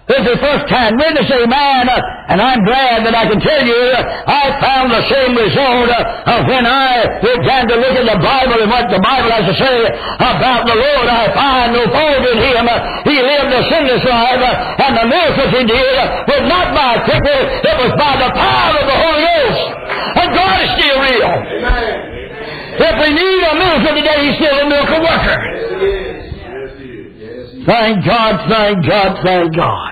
This is first-hand witness, amen. And I'm glad that I can tell you I found the same result when I began to look at the Bible and what the Bible has to say about the Lord. I find no fault in Him. He lived a sinless life, and the miracles He did was not by quickly, it was by the power of the Holy Ghost. And God is still real. Amen. If we need a miracle today, He's still a miracle worker. Thank God, thank God, thank God.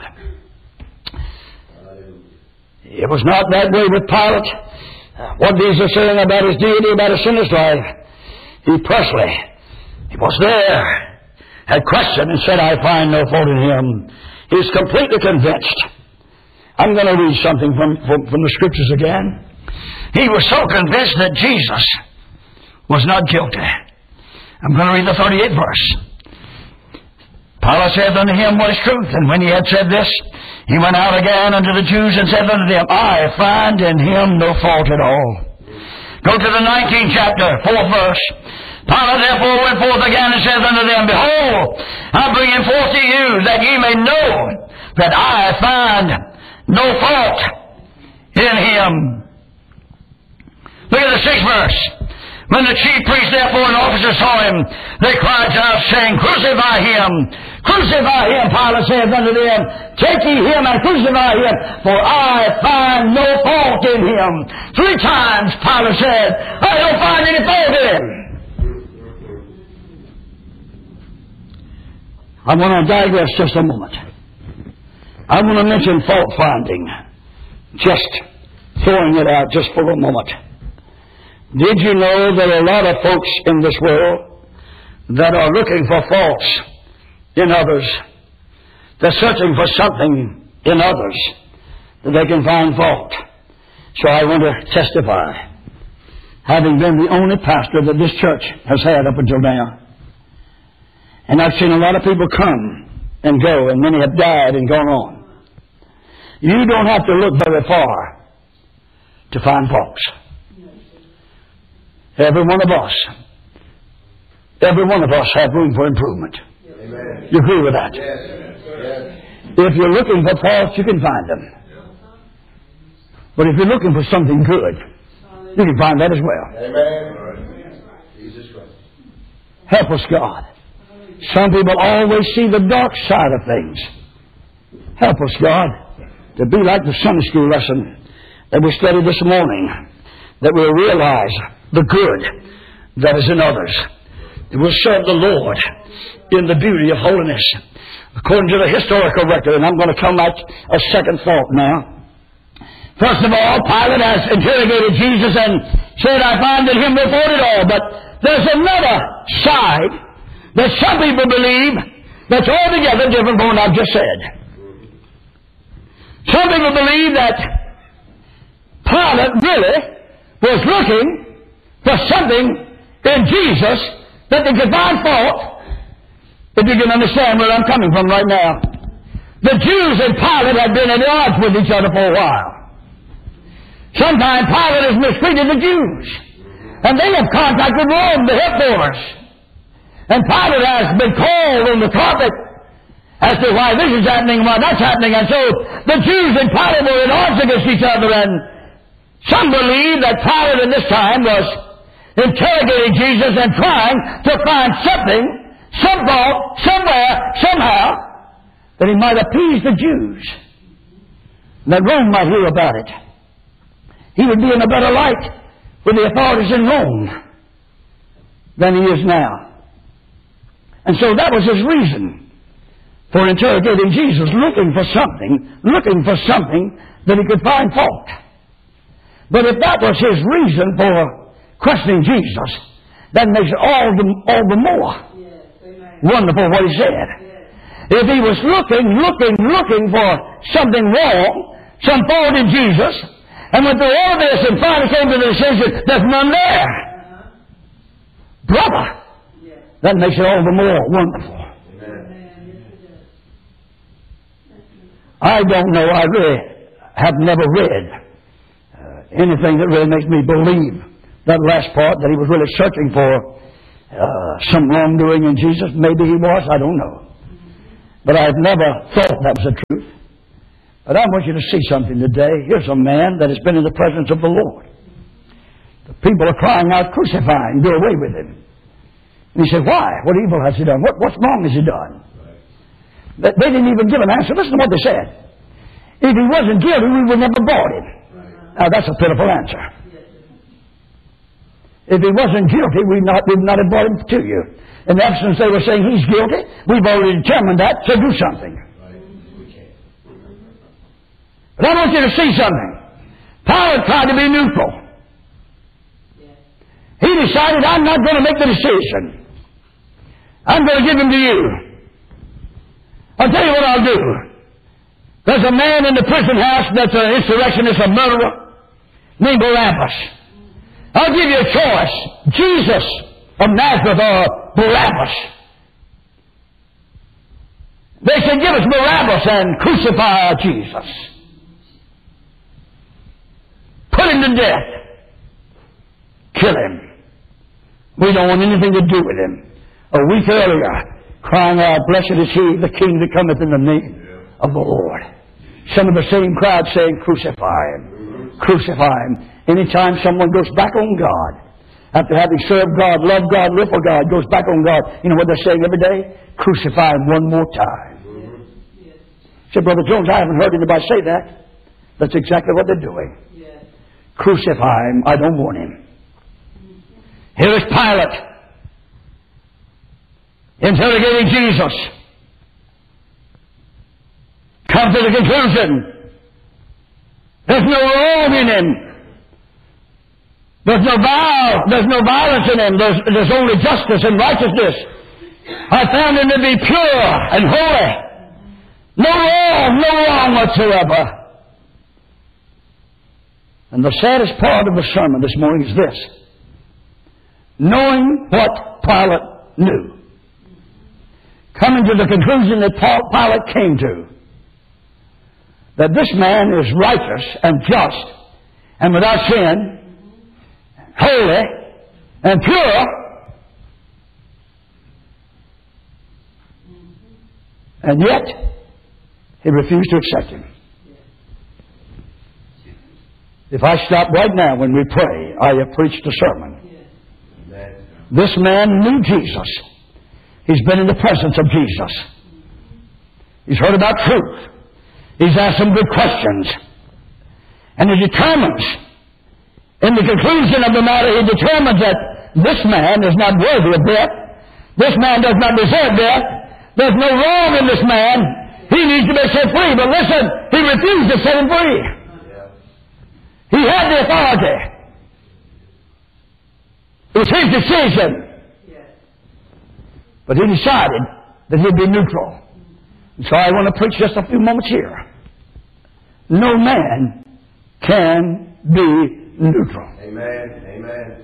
It was not that way with Pilate. What Jesus saying about His deity, about His sinless life, He personally, He was there, had questioned and said, I find no fault in Him. He's completely convinced. I'm going to read something from the Scriptures again. He was so convinced that Jesus was not guilty. I'm going to read the 38th verse. Pilate said unto him, What is truth? And when he had said this, he went out again unto the Jews and said unto them, I find in him no fault at all. Go to the 19th chapter, 4th verse. Pilate therefore went forth again and said unto them, Behold, I bring him forth to you, that ye may know that I find no fault in him. Look at the 6th verse. When the chief priests therefore and officers saw him, they cried out, saying, Crucify him! Crucify him! Pilate said unto them, Take ye him and crucify him, for I find no fault in him. 3 times Pilate said, I don't find any fault in him. I want to digress just a moment. I want to mention fault finding. Just throwing it out just for a moment. Did you know there are a lot of folks in this world that are looking for faults in others? They're searching for something in others that they can find fault. So I want to testify, having been the only pastor that this church has had up until now. And I've seen a lot of people come and go, and many have died and gone on. You don't have to look very far to find faults. Every one of us have room for improvement. Amen. You agree with that? Yes. If you're looking for faults, you can find them. But if you're looking for something good, you can find that as well. Amen. Jesus Christ. Help us, God. Some people always see the dark side of things. Help us, God, to be like the Sunday school lesson that we studied this morning, that we'll realize the good that is in others. It will serve the Lord in the beauty of holiness, according to the historical record. And I'm going to come at a second thought now. First of all, Pilate has interrogated Jesus and said, I find in him no fault at all. But there's another side that some people believe that's altogether different from what I've just said. Some people believe that Pilate really was looking for something in Jesus that they could find fault. If you can understand where I'm coming from right now. The Jews and Pilate have been at odds with each other for a while. Sometimes Pilate has mistreated the Jews, and they have contacted Rome, the headquarters. And Pilate has been called on the carpet as to why this is happening and why that's happening. And so the Jews and Pilate were at odds against each other, and some believe that Pilate in this time was interrogating Jesus and trying to find something, some fault, somewhere, somehow, that he might appease the Jews, that Rome might hear about it. He would be in a better light with the authorities in Rome than he is now. And so that was his reason for interrogating Jesus, looking for something that he could find fault. But if that was his reason for questioning Jesus, that makes it all the more wonderful what he said. If he was looking for something wrong, some fault in Jesus, and went through all this and finally came to the decision, there's none there. Brother, that makes it all the more wonderful. I don't know, I really have never read anything that really makes me believe that last part, that he was really searching for some wrongdoing in Jesus. Maybe he was, I don't know. But I've never thought that was the truth. But I want you to see something today. Here's a man that has been in the presence of the Lord. The people are crying out, crucify him, do away with him. And he said, why? What evil has he done? What's wrong has he done? They didn't even give an answer. Listen to what they said. If he wasn't guilty, we would never bought him. Now that's a pitiful answer. If he wasn't guilty, we'd not have brought him to you. In essence, they were saying he's guilty. We've already determined that, so do something. But I want you to see something. Pilate tried to be neutral. He decided, I'm not going to make the decision. I'm going to give him to you. I'll tell you what I'll do. There's a man in the prison house that's an insurrectionist, a murderer, named Barabbas. I'll give you a choice. Jesus of Nazareth or Barabbas. They said, give us Barabbas and crucify Jesus. Put him to death. Kill him. We don't want anything to do with him. A week earlier, crying out, blessed is he, the King that cometh in the name of the Lord. Some of the same crowd saying, crucify him. Crucify him. Anytime someone goes back on God, after having served God, loved God, lived for God, goes back on God, you know what they're saying every day? Crucify him one more time. Said, Brother Jones, I haven't heard anybody say that. That's exactly what they're doing. Crucify him. I don't want him. Here is Pilate interrogating Jesus. Come to the conclusion. There's no wrong in him. There's no violence in him. There's only justice and righteousness. I found him to be pure and holy. No wrong whatsoever. And the saddest part of the sermon this morning is this. Knowing what Pilate knew. Coming to the conclusion that Pilate came to. That this man is righteous and just and without sin, holy and pure, and yet he refused to accept him. If I stop right now when we pray, I have preached a sermon. This man knew Jesus. He's been in the presence of Jesus. He's heard about truth. He's asked some good questions. And he determines, in the conclusion of the matter, he determines that this man is not worthy of death. This man does not deserve death. There's no wrong in this man. He needs to be set free. But listen, he refused to set him free. He had the authority. It was his decision. But he decided that he'd be neutral. And so I want to preach just a few moments here. No man can be neutral. Amen. Amen.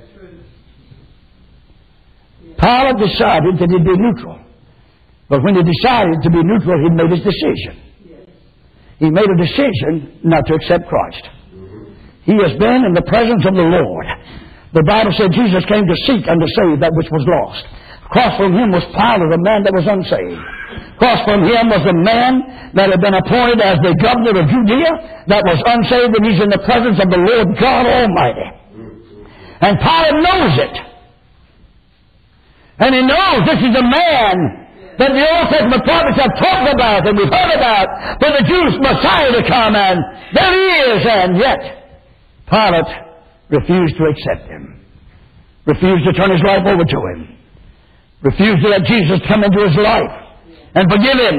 Pilate decided that he'd be neutral. But when he decided to be neutral, he made his decision. He made a decision not to accept Christ. He has been in the presence of the Lord. The Bible said Jesus came to seek and to save that which was lost. Across from him was Pilate, a man that was unsaved. Across from him was a man that had been appointed as the governor of Judea that was unsaved, and he's in the presence of the Lord God Almighty. And Pilate knows it. And he knows this is a man that the Old Testament prophets have talked about and we've heard about for the Jews' Messiah to come, and there he is, and yet Pilate refused to accept him. Refused to turn his life over to him. Refused to let Jesus come into his life and forgive him.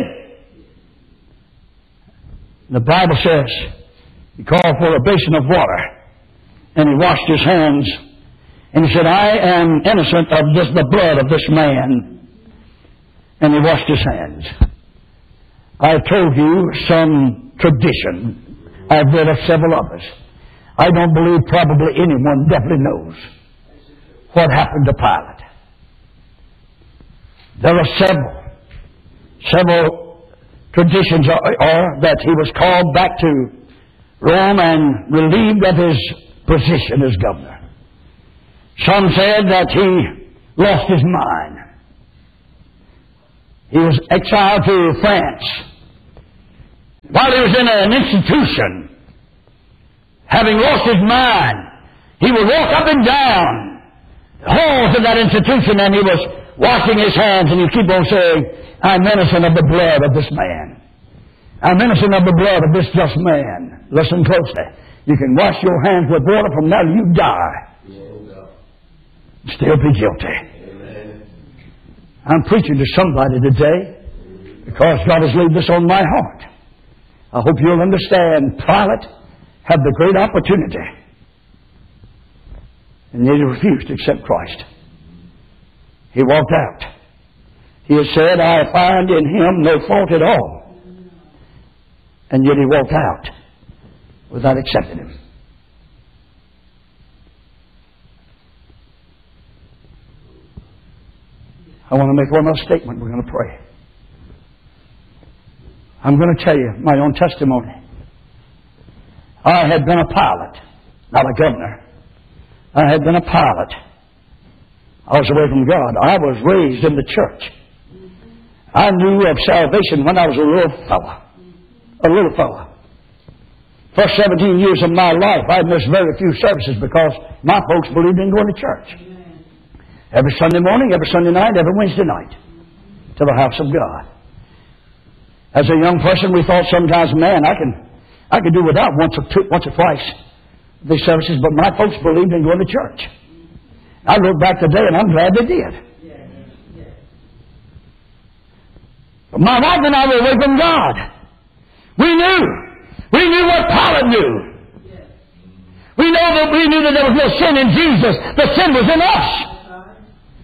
The Bible says he called for a basin of water and he washed his hands and he said, I am innocent of the blood of this man. And he washed his hands. I've told you some tradition. I've read of several others. I don't believe probably anyone definitely knows what happened to Pilate. There are several traditions are that he was called back to Rome and relieved of his position as governor. Some said that he lost his mind. He was exiled to France. While while he was in an institution, having lost his mind, he would walk up and down the halls of that institution, and he was washing his hands, and he'd keep on saying, I'm innocent of the blood of this man. I'm innocent of the blood of this just man. Listen closely. You can wash your hands with water from now till you die. Still be guilty. I'm preaching to somebody today because God has laid this on my heart. I hope you'll understand. Pilate had the great opportunity, and yet he refused to accept Christ. He walked out. He has said, I find in him no fault at all. And yet he walked out without accepting him. I want to make one more statement. We're going to pray. I'm going to tell you my own testimony. I had been a pilot, not a governor. I had been a pilot. I was away from God. I was raised in the church. I knew of salvation when I was a little fella. A little fella. First 17 years of my life, I missed very few services because my folks believed in going to church. Every Sunday morning, every Sunday night, every Wednesday night. To the house of God. As a young person, we thought sometimes, man, I can do without once or twice these services, but my folks believed in going to church. I look back today and I'm glad they did. But my wife and I were away from God. We knew what Pilate knew. We knew that there was no sin in Jesus. The sin was in us.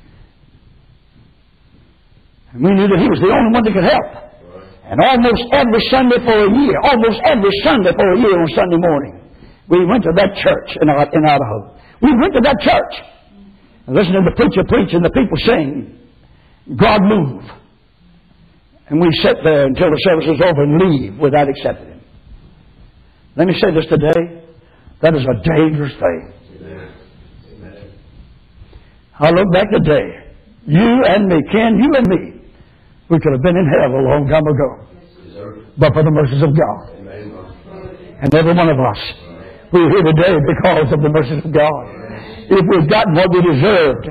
And we knew that He was the only one that could help. And almost every Sunday for a year, on Sunday morning, we went to that church in Idaho. We went to that church and listened to the preacher preach and the people sing, God move. And we sit there until the service is over and leave without accepting Him. Let me say this today. That is a dangerous thing. Amen. I look back today. You and me, Ken, you and me, we could have been in hell a long time ago. But for the mercies of God. And every one of us, we're here today because of the mercies of God. If we'd gotten what we deserved,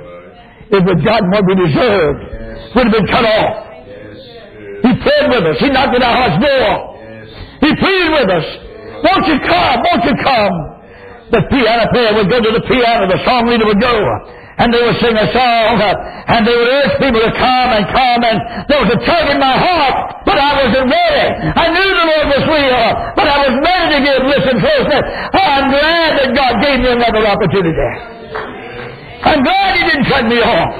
we'd have been cut off. He prayed with us. He knocked at our heart's door. He pleaded with us. Won't you come? Won't you come? The piano player would go to the piano. The song leader would go. And they would sing a song. And they would urge people to come. And there was a tug in my heart. But I wasn't ready. I knew the Lord was real. But I was ready to give. Listen closely. I'm glad that God gave me another opportunity. I'm glad He didn't cut me off.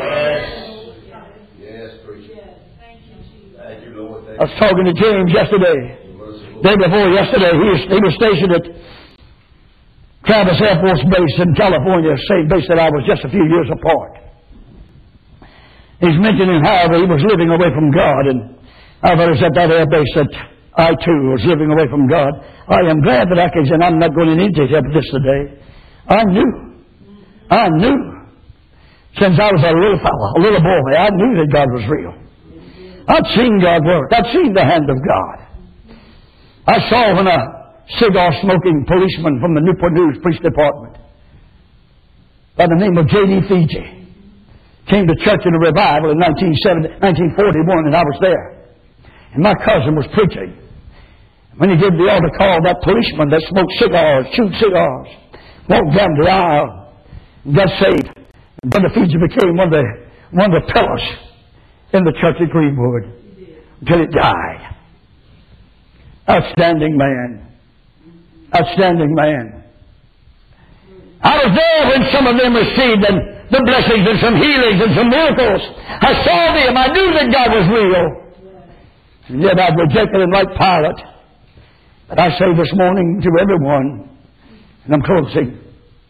I was talking to James yesterday. Day before yesterday, he was stationed at Travis Air Force Base in California, same base that I was just a few years apart. He's mentioning how he was living away from God, and I was at that air base that I too was living away from God. I am glad that I can say, and I'm not going into detail of this today. I knew. Since I was a little fellow, a little boy, I knew that God was real. I'd seen God work. I'd seen the hand of God. I saw when a cigar-smoking policeman from the Newport News Police Department by the name of J.D. Fiji came to church in a revival in 1941, and I was there. And my cousin was preaching. When he gave the altar call, that policeman that smoked cigars, chewed cigars, walked down the aisle and got saved. And Brother Fiji became one of the pillars in the church at Greenwood until it died. Outstanding man. Outstanding man. I was there when some of them received the blessings and some healings and some miracles. I saw them. I knew that God was real. And yet I rejected Him like Pilate. But I say this morning to everyone, and I'm closing,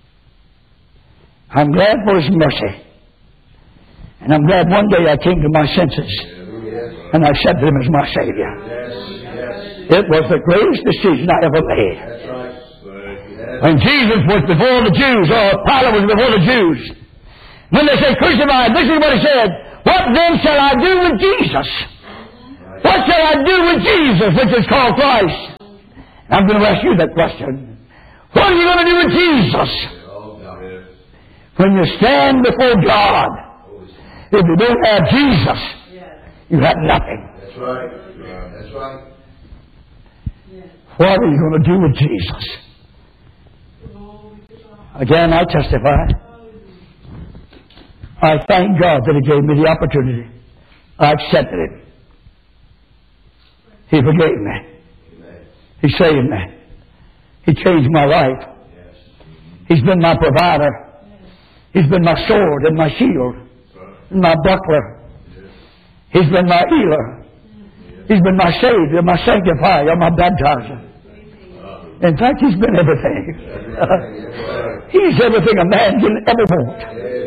I'm glad for His mercy. And I'm glad one day I came to my senses and I accepted Him as my Savior. It was the greatest decision I ever made. When Jesus was before the Jews, or Pilate was before the Jews, when they said crucify, this is what He said, what then shall I do with Jesus? What shall I do with Jesus, which is called Christ? I'm going to ask you that question. What are you going to do with Jesus when you stand before God? If you don't have Jesus, you have nothing. That's right. That's right. What are you going to do with Jesus? Again, I testify. I thank God that He gave me the opportunity. I accepted Him. He forgave me. He saved me. He changed my life. He's been my provider. He's been my sword and my shield and my buckler. He's been my healer. He's been my savior, my sanctifier, my baptizer. In fact, He's been everything. He's everything a man can ever want.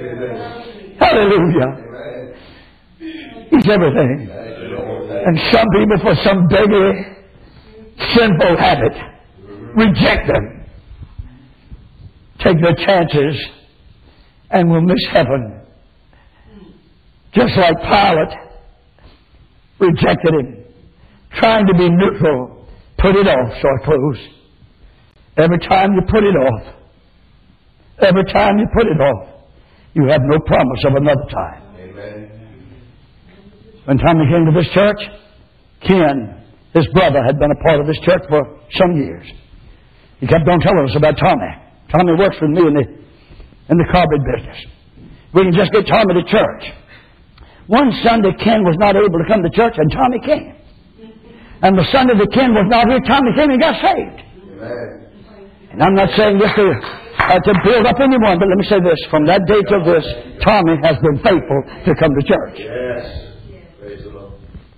Hallelujah. He's everything. And some people, for some beggarly, sinful habit, reject Him, take their chances, and will miss heaven. Just like Pilate rejected Him, trying to be neutral, put it off, so I close. Every time you put it off, you have no promise of another time. Amen. When Tommy came to this church, Ken, his brother, had been a part of this church for some years. He kept on telling us about Tommy. Tommy works with me in the carpet business. We can just get Tommy to church. One Sunday, Ken was not able to come to church, and Tommy came. And the Sunday that Ken was not here, Tommy came and got saved. Amen. And I'm not saying this to build up anyone, but let me say this. From that day till this, Tommy has been faithful to come to church. Yes. Praise the Lord.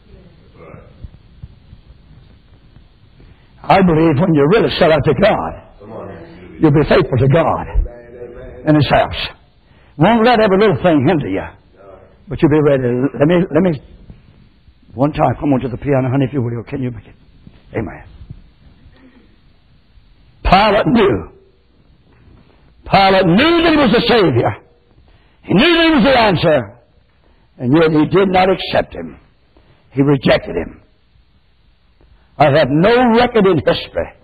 I believe when you really sell out to God, you'll be faithful to God and His house. Won't let every little thing hinder you. But you'll be ready. Let me one time come on to the piano, honey, if you will. Can you make it? Amen. Pilate knew that He was the Savior. He knew that He was the answer. And yet He did not accept Him. He rejected Him. I have no record in history,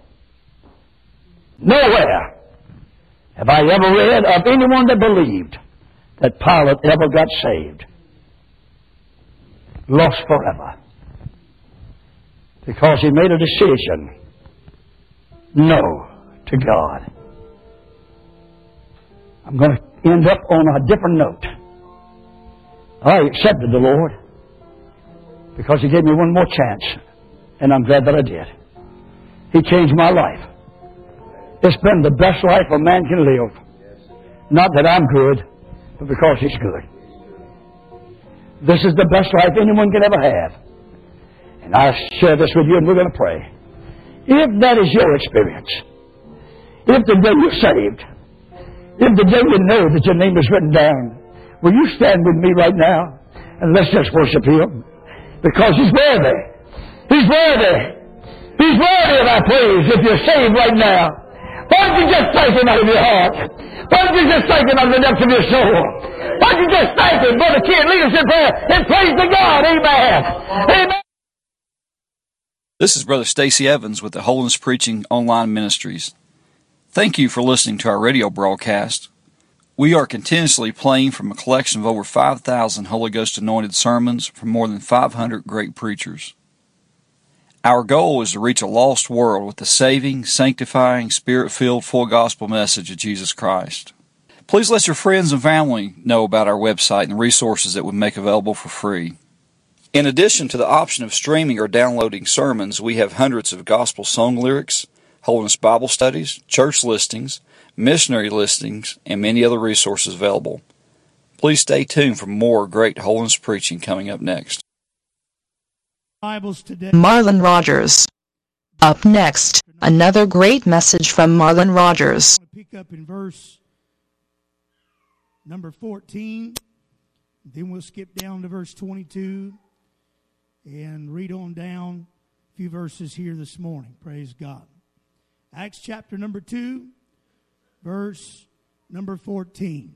nowhere have I ever read of anyone that believed that Pilate ever got saved. Lost forever. Because he made a decision no to God. I'm going to end up on a different note. I accepted the Lord because He gave me one more chance, and I'm glad that I did. He changed my life. It's been the best life a man can live. Not that I'm good, but because He's good. This is the best life anyone can ever have. And I share this with you, and we're going to pray. If that is your experience, if the day you're saved, if the day you know that your name is written down, will you stand with me right now and let's just worship Him? Because He's worthy. He's worthy. He's worthy of our praise if you're saved right now. Why don't you just thank Him out of your heart? Why don't you just thank Him out of the depths of your soul? Why don't you just thank Him, Brother Ken, lead us in prayer and praise to God. Amen. Amen. This is Brother Stacy Evans with the Holiness Preaching Online Ministries. Thank you for listening to our radio broadcast. We are continuously playing from a collection of over 5,000 Holy Ghost anointed sermons from more than 500 great preachers. Our goal is to reach a lost world with the saving, sanctifying, Spirit-filled, full gospel message of Jesus Christ. Please let your friends and family know about our website and the resources that we make available for free. In addition to the option of streaming or downloading sermons, we have hundreds of gospel song lyrics, Holiness Bible studies, church listings, missionary listings, and many other resources available. Please stay tuned for more great holiness preaching coming up next. Bibles today. Marlon Rogers. Up next, another great message from Marlon Rogers. I want to pick up in verse number 14. Then we'll skip down to verse 22 and read on down a few verses here this morning. Praise God. Acts chapter number 2, verse number 14.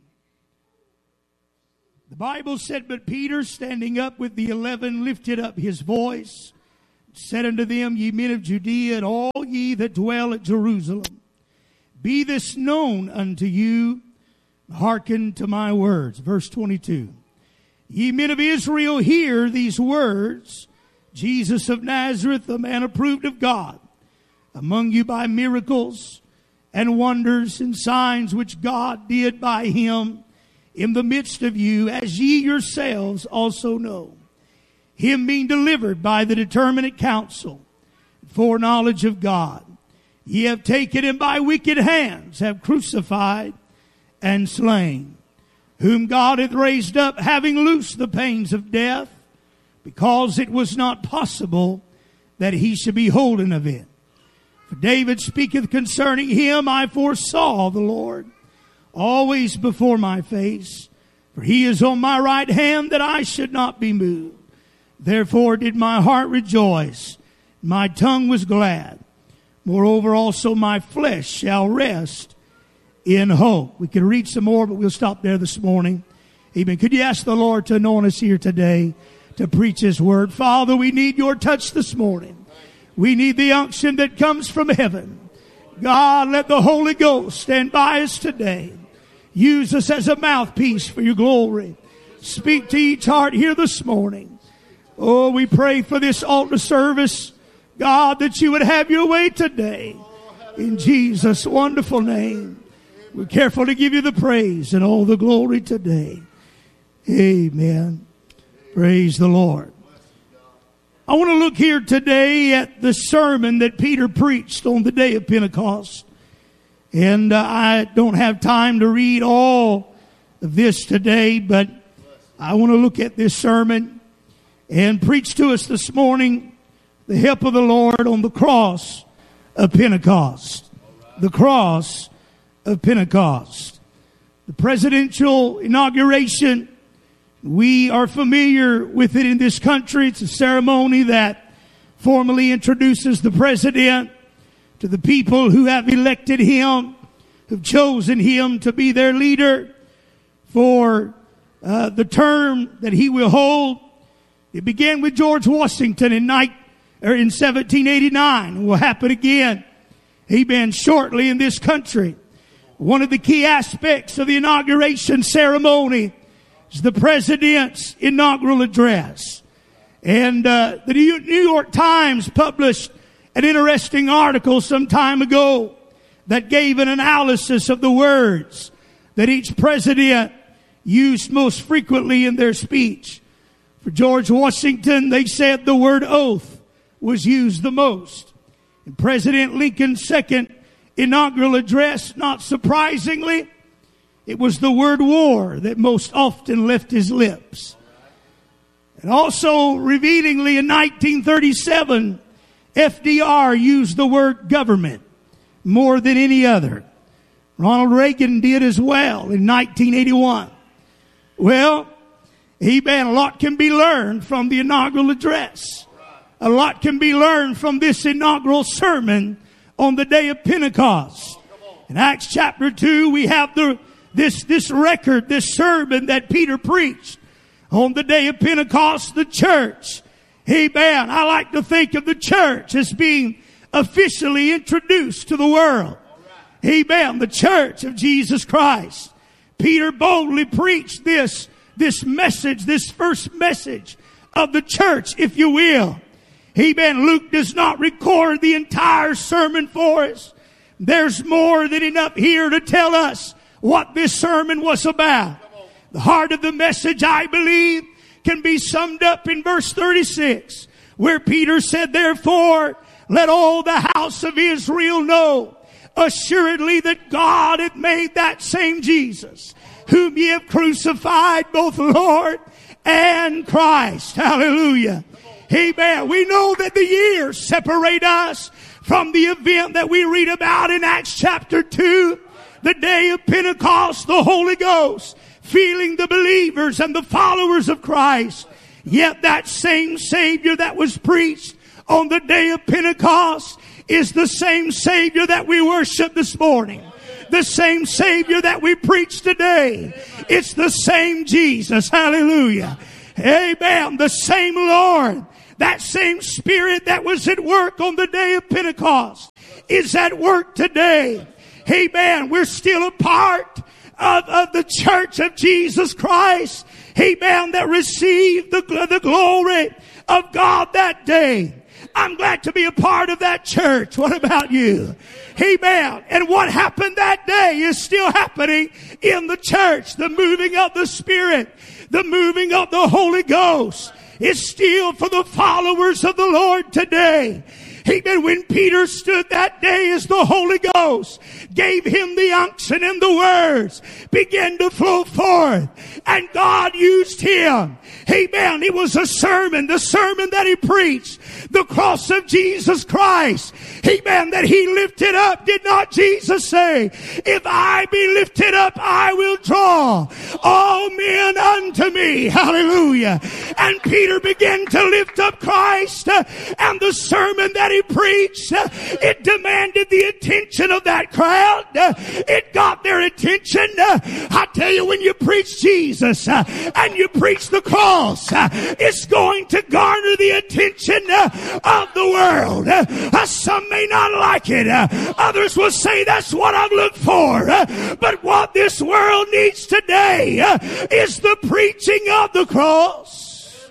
The Bible said, "But Peter, standing up with the 11, lifted up his voice said unto them, ye men of Judea, and all ye that dwell at Jerusalem, be this known unto you, hearken to my words. Verse 22. Ye men of Israel, hear these words. Jesus of Nazareth, a man approved of God, among you by miracles and wonders and signs which God did by him in the midst of you, as ye yourselves also know. Him being delivered by the determinate counsel, foreknowledge of God, ye have taken him by wicked hands, have crucified and slain, whom God hath raised up, having loosed the pains of death, because it was not possible that he should be holden of it. For David speaketh concerning him, I foresaw the Lord always before my face, for he is on my right hand, that I should not be moved. Therefore did my heart rejoice, my tongue was glad. Moreover also my flesh shall rest in hope. We could read some more, but we'll stop there this morning. Amen. Could you ask the Lord to anoint us here today to preach his word? Father, we need your touch this morning. We need the unction that comes from heaven. God, let the Holy Ghost stand by us today. Use us as a mouthpiece for your glory. Speak to each heart here this morning. Oh, we pray for this altar service, God, that you would have your way today. In Jesus' wonderful name, we're careful to give you the praise and all the glory today. Amen. Praise the Lord. I want to look here today at the sermon that Peter preached on the day of Pentecost. And I don't have time to read all of this today, but I want to look at this sermon and preach to us this morning the help of the Lord on the cross of Pentecost. The cross of Pentecost. The presidential inauguration, we are familiar with it in this country. It's a ceremony that formally introduces the president to the people who have elected him, who've chosen him to be their leader for the term that he will hold. It began with George Washington in 1789. It will happen again, amen, shortly in this country. One of the key aspects of the inauguration ceremony is the president's inaugural address. And the New York Times published an interesting article some time ago that gave an analysis of the words that each president used most frequently in their speech. For George Washington, they said the word oath was used the most. In President Lincoln's second inaugural address, not surprisingly, it was the word war that most often left his lips. And also, revealingly, in 1937, FDR used the word government more than any other. Ronald Reagan did as well in 1981. Well, amen, a lot can be learned from the inaugural address. A lot can be learned from this inaugural sermon on the day of Pentecost. In Acts chapter 2, we have this record, this sermon that Peter preached on the day of Pentecost, the church. Amen. I like to think of the church as being officially introduced to the world. Amen. The church of Jesus Christ. Peter boldly preached this message, this first message of the church, if you will. Amen. Luke does not record the entire sermon for us. There's more than enough here to tell us what this sermon was about. The heart of the message, I believe, can be summed up in verse 36, where Peter said, therefore, let all the house of Israel know assuredly that God hath made that same Jesus, whom ye have crucified, both Lord and Christ. Hallelujah. Amen. We know that the years separate us from the event that we read about in Acts chapter 2, the day of Pentecost, the Holy Ghost filling the believers and the followers of Christ. Yet that same Savior that was preached on the day of Pentecost is the same Savior that we worship this morning. The same Savior that we preach today. It's the same Jesus. Hallelujah. Amen. The same Lord That same Spirit that was at work on the day of Pentecost is at work today. Amen. We're still a part of the church of Jesus Christ. Amen. That received the glory of God that day. I'm glad to be a part of that church. What about you? Amen. And what happened that day is still happening in the church. The moving of the Spirit, the moving of the Holy Ghost is still for the followers of the Lord today. Amen. When Peter stood that day as the Holy Ghost gave him the unction and the words began to flow forth, and God used him. Amen. It was a sermon, the sermon that he preached, the cross of Jesus Christ. Amen. That he lifted up. Did not Jesus say, if I be lifted up, I will draw all men unto me. Hallelujah. And Peter began to lift up Christ, and the sermon that he preached, it demanded the attention of that crowd. It got their attention. I tell you, when you preach Jesus and you preach the cross, it's going to garner the attention of the world. Some may not like it. Others will say, that's what I've looked for. But what this world needs today is the preaching of the cross.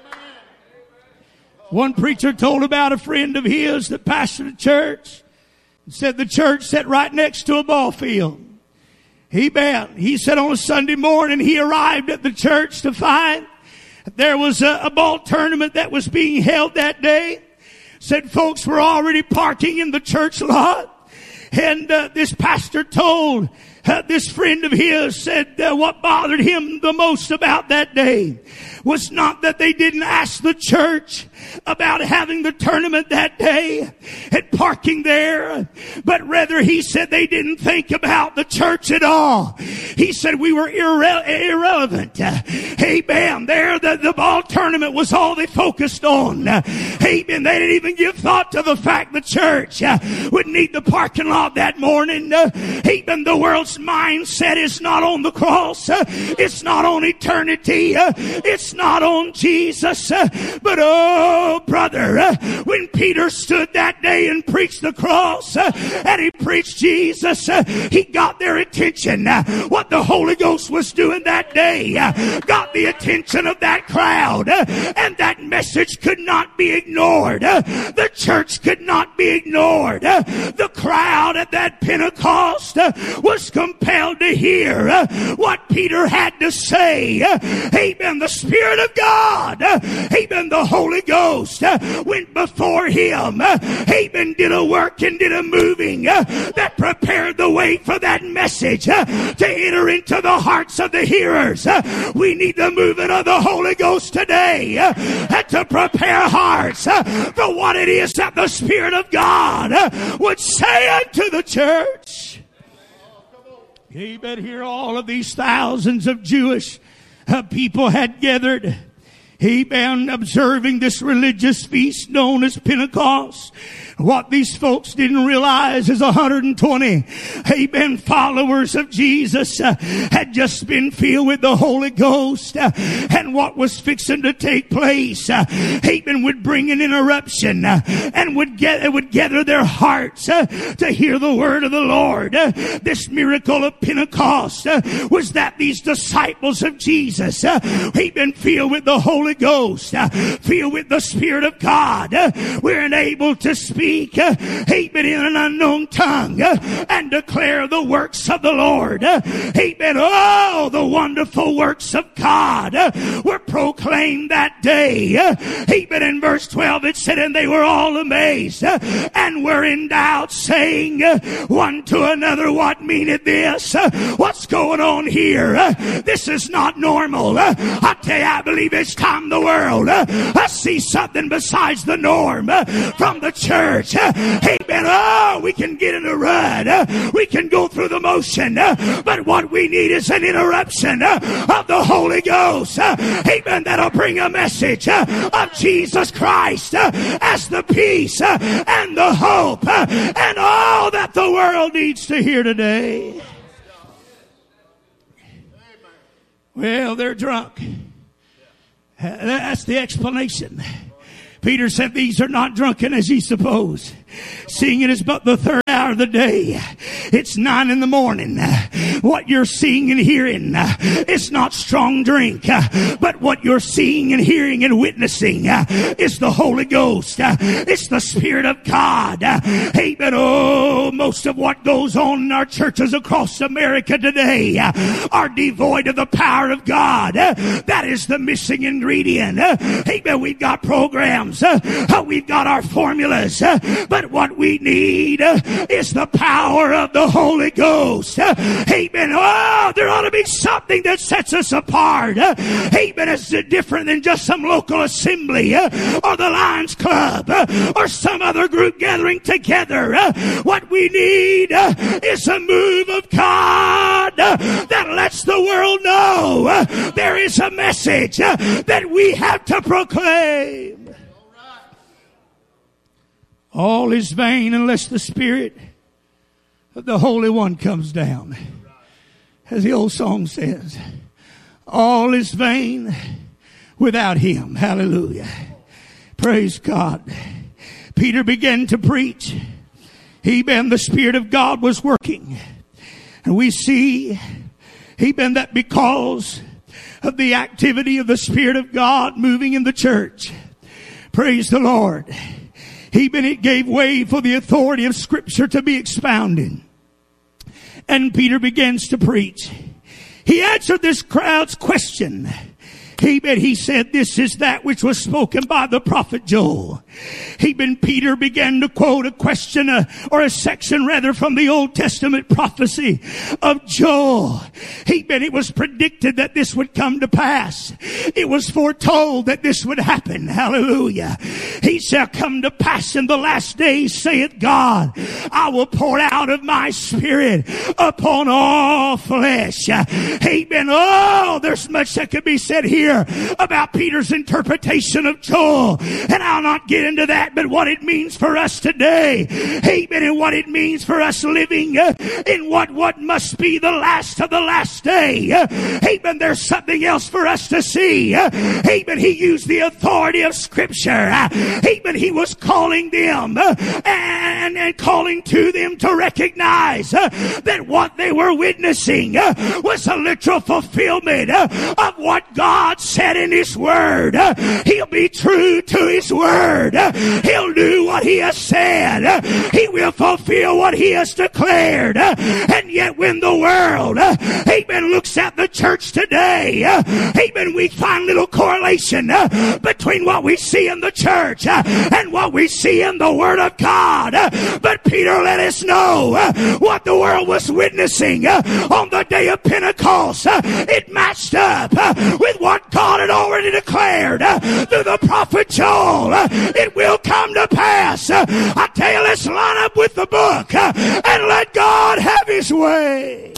One preacher told about a friend of his that pastored a church. Said the church sat right next to a ball field. He said on a Sunday morning he arrived at the church to find there was a ball tournament that was being held that day. Said folks were already parking in the church lot. And this pastor told this friend of his, said what bothered him the most about that day was not that they didn't ask the church about having the tournament that day and parking there, but rather he said they didn't think about the church at all. He said we were irrelevant. Amen. There, the ball tournament was all they focused on. Amen. They didn't even give thought to the fact the church would need the parking lot that morning. Amen. The world's mindset is not on the cross. It's not on eternity. It's not on Jesus. But oh, brother, when Peter stood that day and preached the cross and he preached Jesus, he got their attention. What the Holy Ghost was doing that day got the attention of that crowd, and that message could not be ignored. The church could not be ignored. The crowd at that Pentecost was compelled to hear what Peter had to say. Amen. The Spirit of God, amen, the Holy Ghost went before him. Amen. Did a work and did a moving that prepared the way for that message to enter into the hearts of the hearers. We need the movement of the Holy Ghost today to prepare hearts for what it is that the Spirit of God would say unto the church. Amen. Here all of these thousands of Jewish people had gathered. Amen. Observing this religious feast known as Pentecost. What these folks didn't realize is 120, amen, followers of Jesus had just been filled with the Holy Ghost. And what was fixing to take place, amen, would bring an interruption and would gather their hearts to hear the word of the Lord. This miracle of Pentecost was that these disciples of Jesus, amen, filled with the Holy Ghost, filled with the Spirit of God, were enabled to speak, amen, in an unknown tongue and declare the works of the Lord. Amen. Oh, the wonderful works of God were proclaimed that day. Amen. In verse 12 it said, and they were all amazed and were in doubt, saying one to another, what meaneth this? What's going on here? This is not normal. I tell you, I believe it's time the world I see something besides the norm from the church. Amen. Oh, we can get in a rut. We can go through the motion. But what we need is an interruption of the Holy Ghost. Amen. That'll bring a message of Jesus Christ as the peace and the hope and all that the world needs to hear today. Well, they're drunk. That's the explanation Peter said, these are not drunken as ye suppose, seeing it is but the third hour of the day. It's 9 a.m. What you're seeing and hearing, it's not strong drink, but what you're seeing and hearing and witnessing is the Holy Ghost. It's the Spirit of God. Amen. Oh, most of what goes on in our churches across America today are devoid of the power of God. That is the missing ingredient. Amen. We've got programs. We've got our formulas. But what we need is the power of the Holy Ghost. Amen. Oh, there ought to be something that sets us apart. Amen. It's different than just some local assembly or the Lions Club or some other group gathering together. What we need is a move of God that lets the world know there is a message that we have to proclaim. All is vain unless the Spirit of the Holy One comes down. As the old song says, all is vain without Him. Hallelujah. Praise God. Peter began to preach. Amen. The Spirit of God was working. And we see, amen, that because of the activity of the Spirit of God moving in the church, praise the Lord, amen, it gave way for the authority of Scripture to be expounded. And Peter begins to preach. He answered this crowd's question. Amen. He said, this is that which was spoken by the prophet Joel. Amen. Peter began to quote a question, or a section rather, from the Old Testament prophecy of Joel. Amen. It was predicted that this would come to pass. It was foretold that this would happen. Hallelujah. He shall come to pass in the last days, saith God, I will pour out of my Spirit upon all flesh. Amen. Oh, there's much that could be said here about Peter's interpretation of Joel, and I'll not get into that, but what it means for us today, amen, and what it means for us living in what must be the last of the last day, amen. There's something else for us to see, amen. He used the authority of Scripture, amen. He was calling them and calling to them to recognize that what they were witnessing was a literal fulfillment of what God said in His Word. He'll be true to His Word. He'll do what He has said. He will fulfill what He has declared. And yet when the world, amen, looks at the church today, amen, we find little correlation between what we see in the church and what we see in the Word of God. But Peter let us know what the world was witnessing on the day of Pentecost. It matched up with what God had already declared through the prophet Joel. It will come to pass. I tell you, let's line up with the book and let God have His way.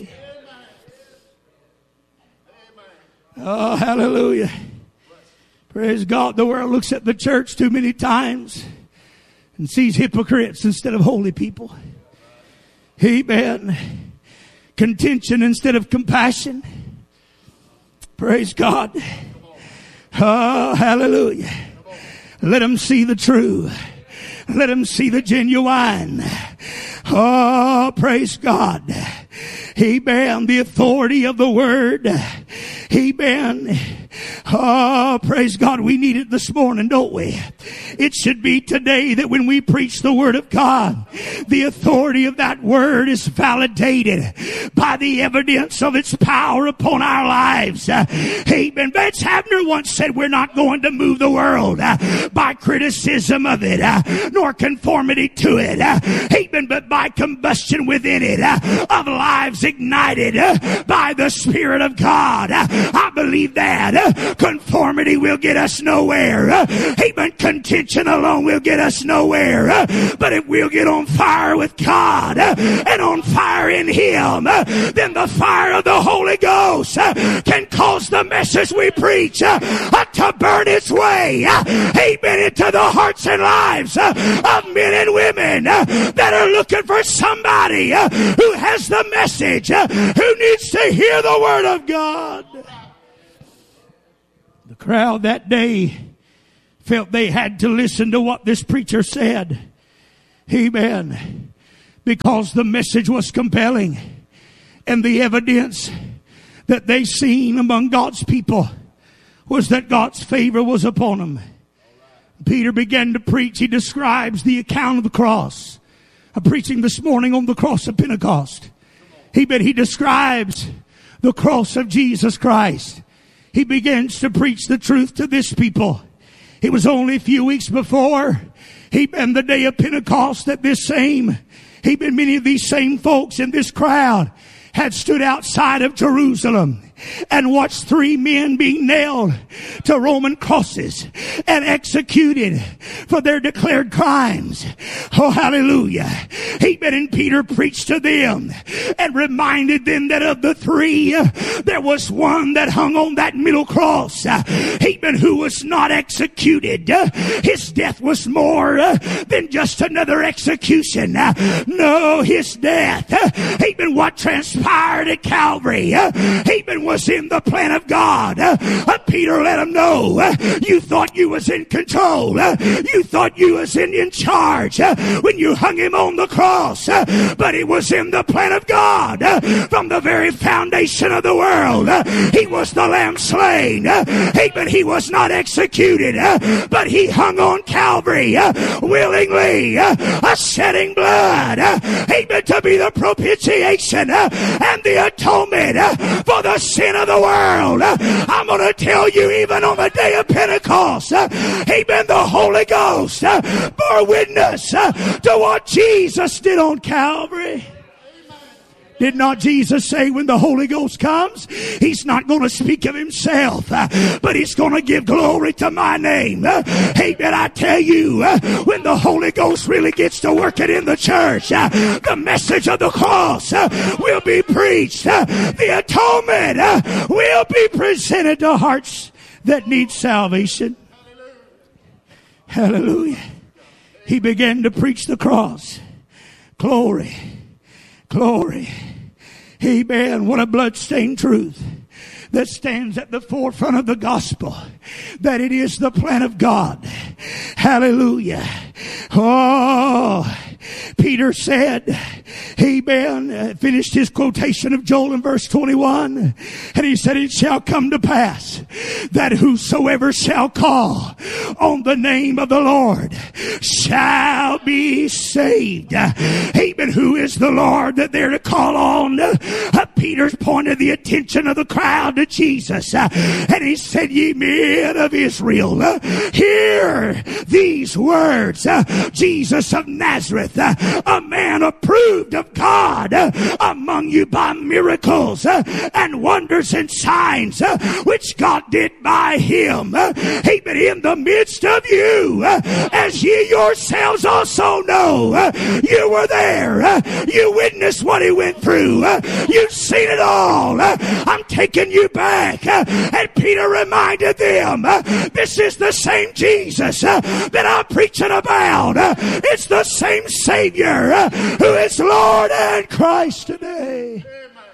Oh, hallelujah. Praise God. The world looks at the church too many times and sees hypocrites instead of holy people. Amen. Contention instead of compassion. Praise God. Oh, hallelujah. Let them see the true. Let them see the genuine. Oh, praise God. Amen. The authority of the Word. Amen. Oh, praise God. We need it this morning, don't we? It should be today that when we preach the Word of God, the authority of that Word is validated by the evidence of its power upon our lives. Amen. Vance Havner once said, we're not going to move the world by criticism of it, nor conformity to it. Amen. But by combustion within it of lives ignited by the Spirit of God. I believe that conformity will get us nowhere. Amen. Contention alone will get us nowhere. But if we'll get on fire with God and on fire in Him, then the fire of the Holy Ghost can cause the message we preach to burn its way, amen, into the hearts and lives of men and women that are looking for somebody who has the message, who needs to hear the Word of God. The crowd that day felt they had to listen to what this preacher said. Amen. Because the message was compelling, and the evidence that they seen among God's people was that God's favor was upon them. Peter began to preach. He describes the account of the cross. I'm preaching this morning on the cross of Pentecost. He describes the cross of Jesus Christ. He begins to preach the truth to this people. It was only a few weeks before the day of Pentecost that many of these same folks in this crowd had stood outside of Jerusalem and watched 3 men being nailed to Roman crosses and executed for their declared crimes. Oh, hallelujah. And Peter preached to them and reminded them that of the 3, there was one that hung on that middle cross, who was not executed. His death was more than just another execution. No, his death, what transpired at Calvary, was in the plan of God. Peter let him know, you thought you was in control. You thought you was in charge when you hung him on the cross. But it was in the plan of God from the very foundation of the world. He was the lamb slain. But he was not executed. But he hung on Calvary willingly, shedding blood. To be the propitiation and the atonement for the sin of the world. I'm going to tell you, even on the day of Pentecost, the Holy Ghost bore witness to what Jesus did on Calvary. Did not Jesus say when the Holy Ghost comes, he's not going to speak of himself, but he's going to give glory to my name? I tell you, when the Holy Ghost really gets to working in the church, the message of the cross will be preached. The atonement will be presented to hearts that need salvation. Hallelujah. He began to preach the cross. Glory. Glory. Amen. What a bloodstained truth that stands at the forefront of the gospel, that it is the plan of God. Hallelujah. Oh, Peter said, amen, finished his quotation of Joel in verse 21, and he said, it shall come to pass that whosoever shall call on the name of the Lord shall be saved. Amen. Who is the Lord that they're to call on? Peter's pointed the attention of the crowd to Jesus, and he said, ye men of Israel, hear these words. Jesus of Nazareth, a man approved of God among you by miracles and wonders and signs which God did by him, even in the midst of you, as ye yourselves also know. You were there. You witnessed what he went through. You've seen it all. I'm taking you back. And Peter reminded them, this is the same Jesus that I'm preaching about. It's the same Savior who is Lord and Christ today.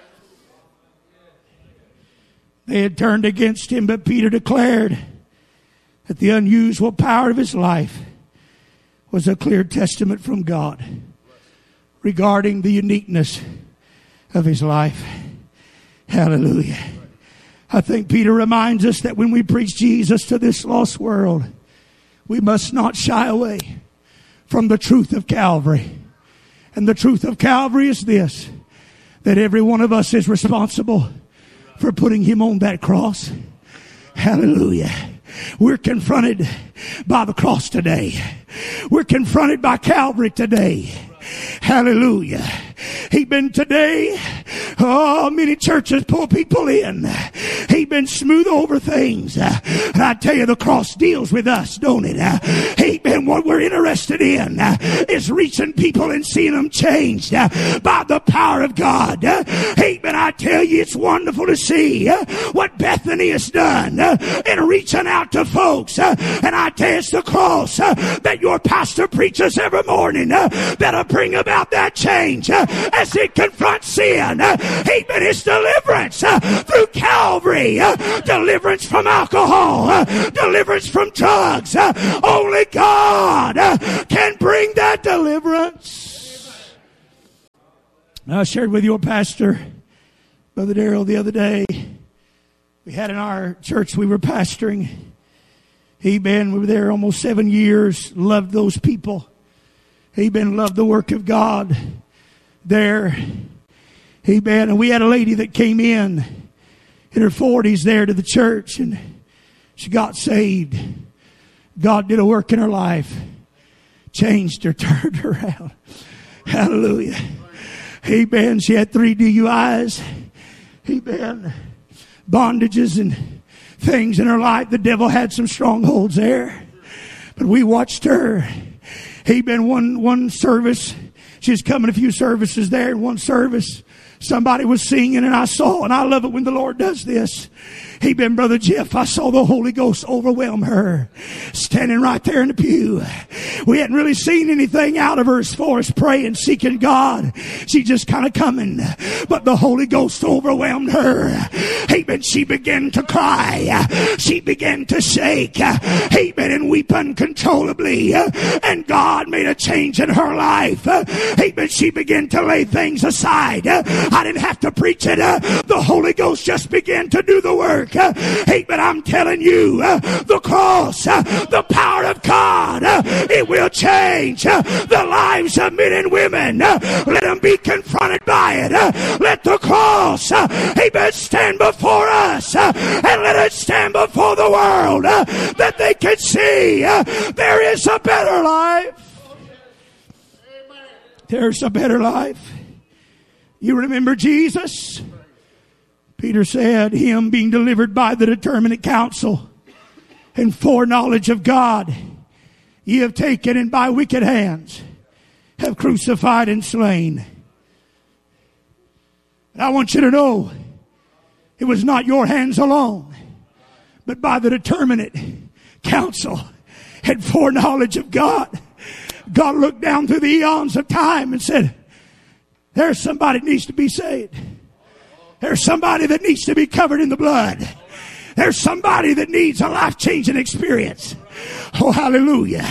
They had turned against him, but Peter declared that the unusual power of his life was a clear testament from God regarding the uniqueness of his life. Hallelujah. I think Peter reminds us that when we preach Jesus to this lost world, we must not shy away from the truth of Calvary. And the truth of Calvary is this, that every one of us is responsible for putting him on that cross. Hallelujah. We're confronted by the cross today. We're confronted by Calvary today. Hallelujah. Amen. Today, many churches pull people in. Amen. Smooth over things. And I tell you, the cross deals with us, don't it? Amen. What we're interested in is reaching people and seeing them changed by the power of God. Amen. I tell you, it's wonderful to see what Bethany has done in reaching out to folks. And I tell you, it's the cross that your pastor preaches every morning that'll bring about that change as it confronts sin. Amen. It's deliverance through Calvary. pornography, deliverance from alcohol, deliverance from drugs. Only God can bring that deliverance. I shared with your pastor, Brother Darrell, the other day. We had in our church we were pastoring. We were there almost 7 years. Loved those people. Loved the work of God there. And we had a lady that came in her 40s there to the church, and she got saved. God did a work in her life. Changed her, turned her around. Hallelujah. Amen. She had 3 DUIs. Bondages and things in her life. The devil had some strongholds there. But we watched her. One service. She was coming a few services there. In one service, somebody was singing, and I saw, and I love it when the Lord does this. Brother Jeff, I saw the Holy Ghost overwhelm her, standing right there in the pew. We hadn't really seen anything out of her as far as praying, seeking God. She just kind of coming, but the Holy Ghost overwhelmed her. She began to cry. She began to shake. And weep uncontrollably. And God made a change in her life. She began to lay things aside. I didn't have to preach it. The Holy Ghost just began to do the work. But I'm telling you, the cross, the power of God, it will change the lives of men and women. Let them be confronted by it. Let the cross, stand before us, and let it stand before the world, that they can see there is a better life. There's a better life. You remember Jesus? Peter said, him being delivered by the determinate counsel and foreknowledge of God, ye have taken, and by wicked hands have crucified and slain. And I want you to know, it was not your hands alone, but by the determinate counsel and foreknowledge of God. God looked down through the eons of time and said, there's somebody that needs to be saved. There's somebody that needs to be covered in the blood. There's somebody that needs a life-changing experience. Oh, hallelujah.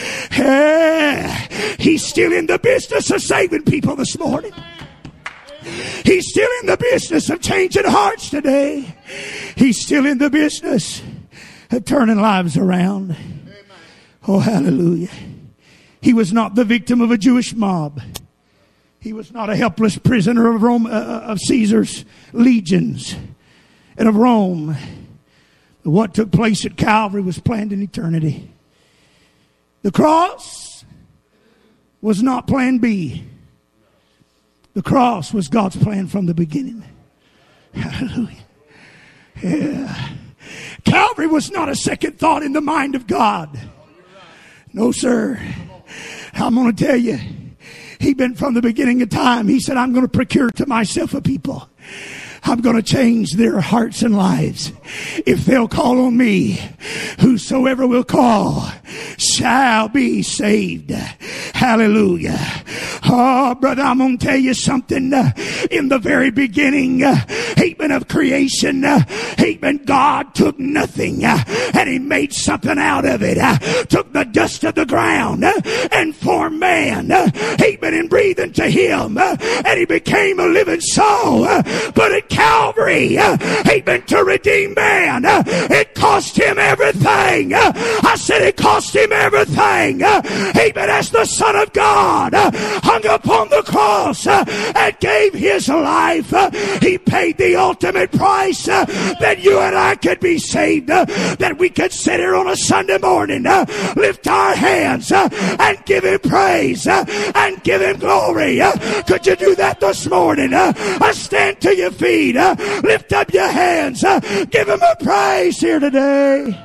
He's still in the business of saving people this morning. He's still in the business of changing hearts today. He's still in the business of turning lives around. Oh, hallelujah. He was not the victim of a Jewish mob. He was not a helpless prisoner of Rome, of Caesar's legions and of Rome. What took place at Calvary was planned in eternity. The cross was not plan B. The cross was God's plan from the beginning. Hallelujah. Yeah. Calvary was not a second thought in the mind of God. No, sir. I'm going to tell you. From the beginning of time, he said, I'm going to procure to myself a people. I'm going to change their hearts and lives. If they'll call on me, whosoever will call shall be saved. Hallelujah. Oh, brother, I'm going to tell you something. In the very beginning, of creation, God took nothing and he made something out of it. Took the dust of the ground and formed man. And breathed into him and he became a living soul. But at Calvary, to redeem man, it cost him everything. I said it cost him everything. As the Son of God hung upon the cross and gave his life, he paid the ultimate price that you and I could be saved, that we could sit here on a Sunday morning, lift our hands and give him praise and give him glory. Could you do that this morning? Stand to your feet, lift up your hands, give him a praise here today.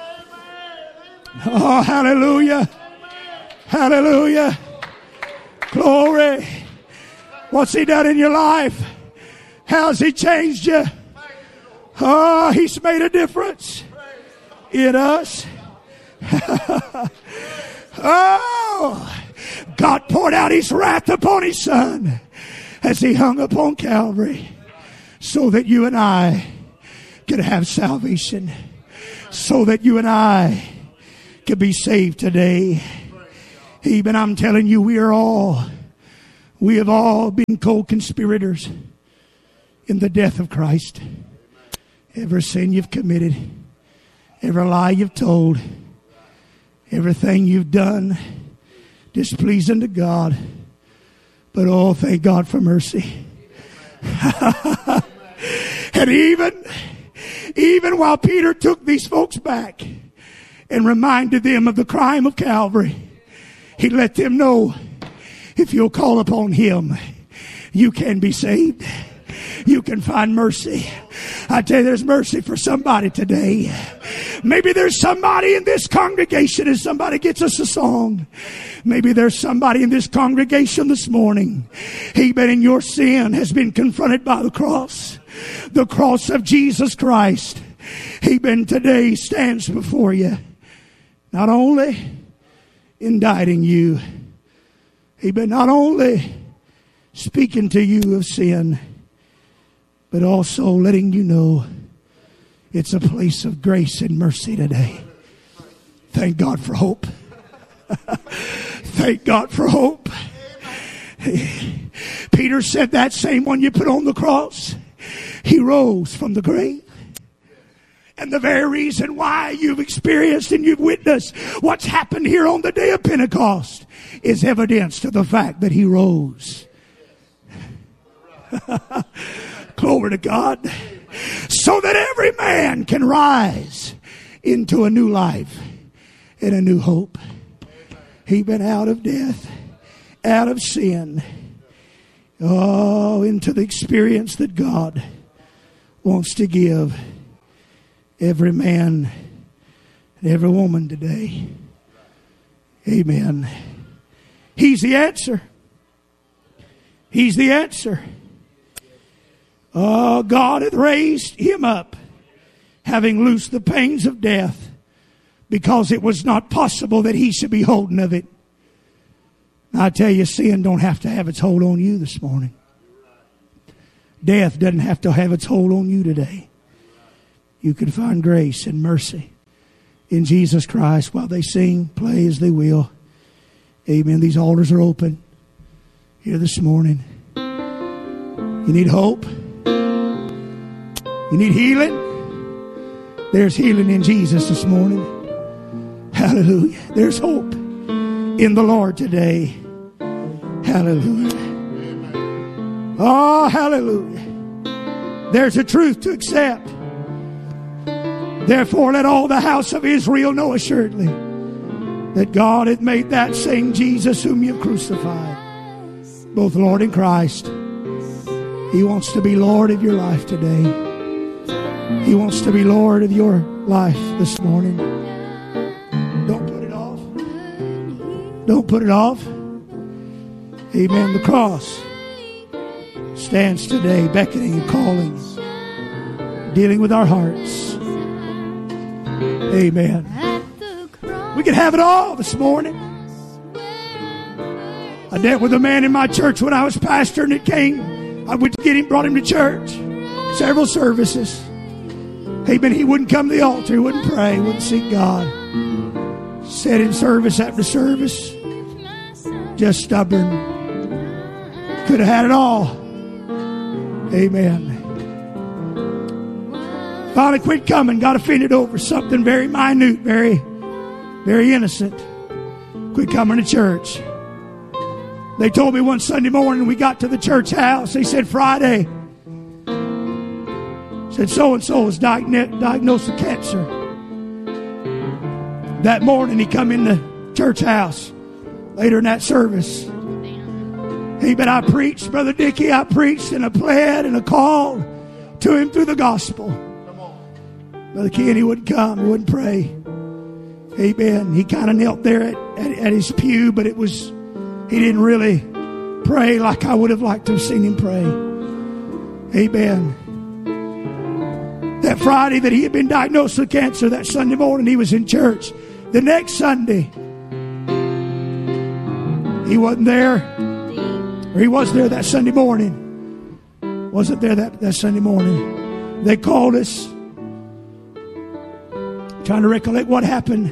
Oh, hallelujah. Hallelujah. Glory. What's he done in your life? How's he changed you? Oh, he's made a difference in us. Oh, God poured out his wrath upon his son as he hung upon Calvary so that you and I could have salvation, so that you and I could be saved today. Even I'm telling you, we have all been co-conspirators in the death of Christ. Every sin you've committed, every lie you've told, everything you've done displeasing to God. But oh, thank God for mercy. And even while Peter took these folks back and reminded them of the crime of Calvary, he let them know, if you'll call upon him, you can be saved. You can find mercy. I tell you, there's mercy for somebody today. Maybe there's somebody in this congregation as somebody gets us a song. Maybe there's somebody in this congregation this morning. Amen. And your sin has been confronted by the cross. The cross of Jesus Christ. Amen. Today stands before you. Not only indicting you. Amen. Not only speaking to you of sin, but also letting you know it's a place of grace and mercy today. Thank God for hope. Thank God for hope. Peter said that same one you put on the cross, he rose from the grave. And the very reason why you've experienced and you've witnessed what's happened here on the day of Pentecost is evidence to the fact that he rose. Glory to God. So that every man can rise into a new life and a new hope. He's been out of death, out of sin, into the experience that God wants to give every man and every woman today. Amen. He's the answer. He's the answer. Oh, God hath raised him up, having loosed the pains of death, because it was not possible that he should be holding of it. I tell you, sin don't have to have its hold on you this morning. Death doesn't have to have its hold on you today. You can find grace and mercy in Jesus Christ while they sing, play as they will. Amen. These altars are open here this morning. You need hope? You need healing? There's healing in Jesus this morning. Hallelujah. There's hope in the Lord today. Hallelujah. Oh, hallelujah. There's a truth to accept. Therefore, let all the house of Israel know assuredly that God hath made that same Jesus whom you crucified, both Lord and Christ. He wants to be Lord of your life today. He wants to be Lord of your life this morning. Don't put it off. Don't put it off. Amen. The cross stands today beckoning and calling, dealing with our hearts. Amen. We can have it all this morning. I dealt with a man in my church when I was pastor, and it came. I went to get him, brought him to church. Several services. Amen. He wouldn't come to the altar. He wouldn't pray. He wouldn't seek God. Sat in service after service. Just stubborn. Could have had it all. Amen. Finally quit coming. Got offended over something very minute, very, very innocent. Quit coming to church. They told me one Sunday morning we got to the church house. They said Friday. Said so-and-so was diagnosed with cancer. That morning he come in the church house. Later in that service. Amen. I preached, Brother Dickie. I preached and I pled and I called to him through the gospel. Brother Ken, he wouldn't come. He wouldn't pray. Amen. He kind of knelt there at his pew, but it was, he didn't really pray like I would have liked to have seen him pray. Amen. That Friday that he had been diagnosed with cancer, that Sunday morning he was in church. The next Sunday, he wasn't there. Or he was there that Sunday morning. Wasn't there that Sunday morning. They called us. Trying to recollect what happened.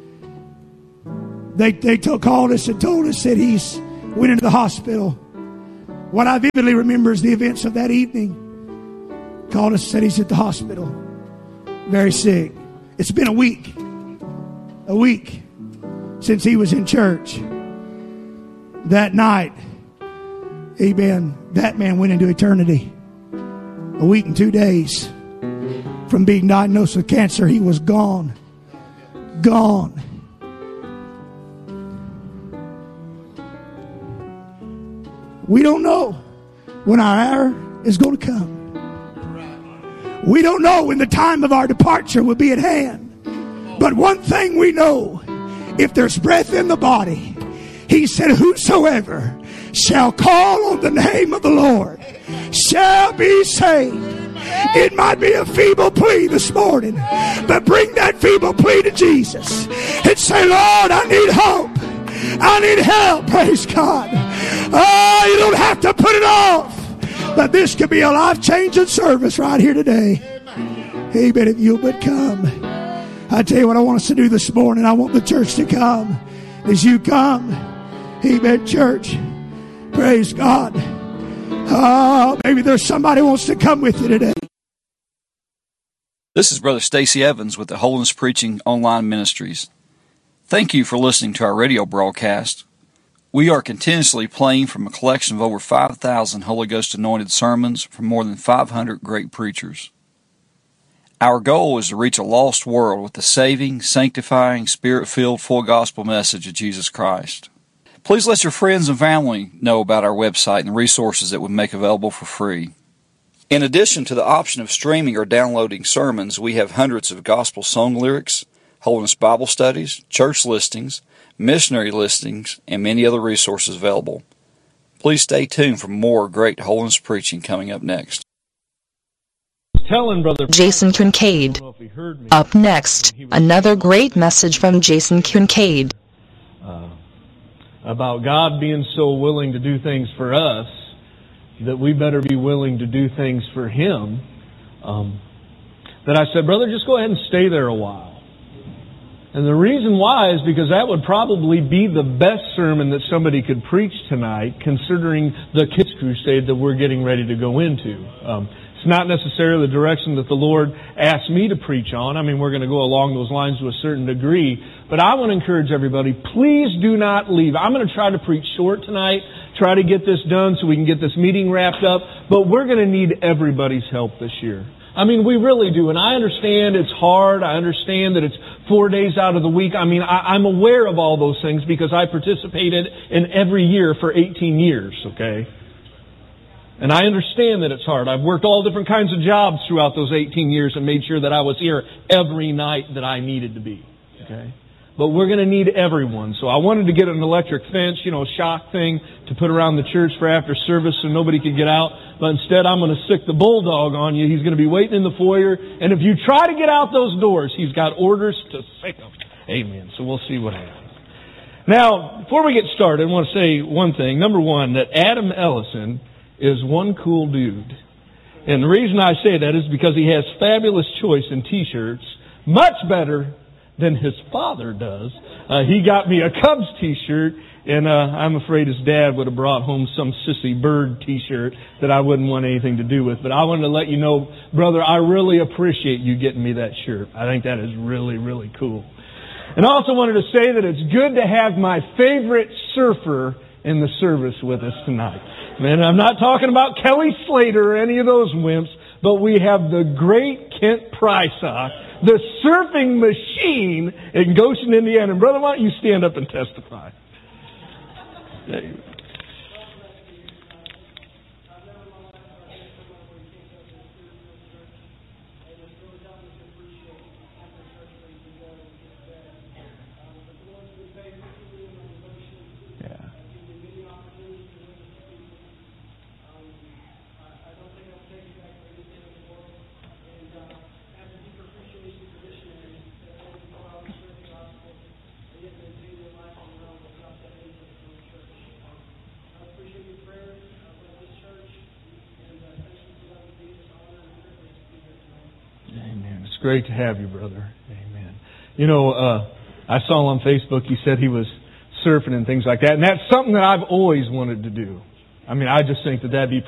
They called us and told us that he's went into the hospital. What I vividly remember is the events of that evening. Called us and said he's at the hospital. Very sick. It's been a week since he was in church. That night, amen, that man went into eternity. A week and 2 days from being diagnosed with cancer, he was gone. Gone. We don't know when our hour is going to come. We don't know when the time of our departure will be at hand. But one thing we know, if there's breath in the body, he said, whosoever shall call on the name of the Lord shall be saved. It might be a feeble plea this morning, but bring that feeble plea to Jesus and say, Lord, I need hope. I need help. Praise God. Oh, you don't have to put it off. But this could be a life-changing service right here today. Amen. If you'll but come. I tell you what I want us to do this morning. I want the church to come. As you come, amen, church. Praise God. Oh, maybe there's somebody who wants to come with you today. This is Brother Stacey Evans with the Holiness Preaching Online Ministries. Thank you for listening to our radio broadcast. We are continuously playing from a collection of over 5,000 Holy Ghost anointed sermons from more than 500 great preachers. Our goal is to reach a lost world with the saving, sanctifying, Spirit-filled, full gospel message of Jesus Christ. Please let your friends and family know about our website and the resources that we make available for free. In addition to the option of streaming or downloading sermons, we have hundreds of gospel song lyrics, Holiness Bible studies, church listings, missionary listings, and many other resources available. Please stay tuned for more great holiness preaching coming up next. Telling Brother Jason Kincaid. Up next, another great message from Jason Kincaid. About God being so willing to do things for us that we better be willing to do things for Him. That I said, brother, just go ahead and stay there a while. And the reason why is because that would probably be the best sermon that somebody could preach tonight, considering the kids crusade that we're getting ready to go into. It's not necessarily the direction that the Lord asked me to preach on. I mean, we're going to go along those lines to a certain degree. But I want to encourage everybody, please do not leave. I'm going to try to preach short tonight, try to get this done so we can get this meeting wrapped up. But we're going to need everybody's help this year. I mean, we really do. And I understand it's hard. I understand that it's 4 days out of the week. I mean, I'm aware of all those things because I participated in every year for 18 years, okay? And I understand that it's hard. I've worked all different kinds of jobs throughout those 18 years and made sure that I was here every night that I needed to be, okay? But we're going to need everyone. So I wanted to get an electric fence, shock thing to put around the church for after service so nobody could get out. But instead, I'm going to sick the bulldog on you. He's going to be waiting in the foyer. And if you try to get out those doors, he's got orders to sick them. Amen. So we'll see what happens. Now, before we get started, I want to say one thing. Number one, that Adam Ellison is one cool dude. And the reason I say that is because he has fabulous choice in T-shirts. Much better than his father does. He got me a Cubs T-shirt, and I'm afraid his dad would have brought home some sissy bird T-shirt that I wouldn't want anything to do with. But I wanted to let you know, brother, I really appreciate you getting me that shirt. I think that is really, really cool. And I also wanted to say that it's good to have my favorite surfer in the service with us tonight. And I'm not talking about Kelly Slater or any of those wimps, but we have the great Kent Prysock, the surfing machine in Goshen, Indiana. And brother, why don't you stand up and testify? Great to have you, brother. Amen. You know, I saw on Facebook he said he was surfing and things like that. And that's something that I've always wanted to do. I mean, I just think that that'd be